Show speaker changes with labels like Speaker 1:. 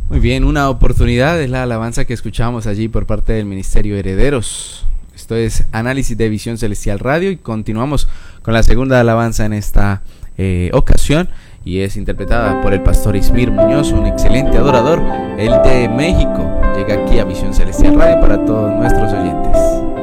Speaker 1: Muy bien, una oportunidad es la alabanza que escuchamos allí por parte del Ministerio Herederos. Esto es Análisis de Visión Celestial Radio y continuamos con la segunda alabanza en esta ocasión y es interpretada por el pastor Ismir Muñoz, un excelente adorador, el de México. Llega aquí a Visión Celestial Radio para todos nuestros oyentes.